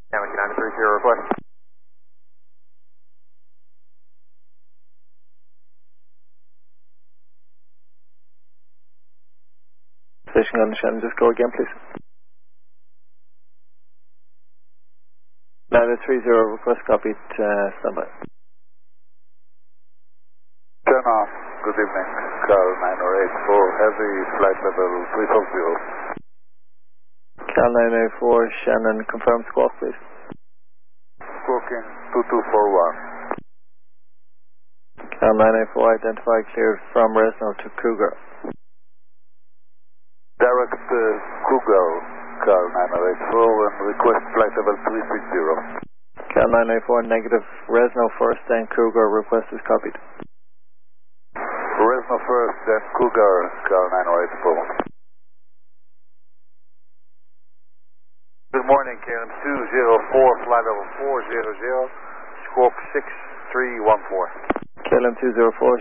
Yankee 930 request. Station condition, just go again, please. 930 request copied, standby. Turn off. Good evening. Cal 9084, heavy flight level 340. Cal 984, Shannon, confirm squawk, please. Squawking 2241. Cal 984, identify cleared from Resno to Cougar. Direct Cougar, Cal 9084, and request flight level 360. Cal 984, negative, Resno first, then Cougar, request is copied. Resno first, then Cougar, Cal 9084. Good morning, KLM 204, flight level 400, squawk 6314. KLM 204.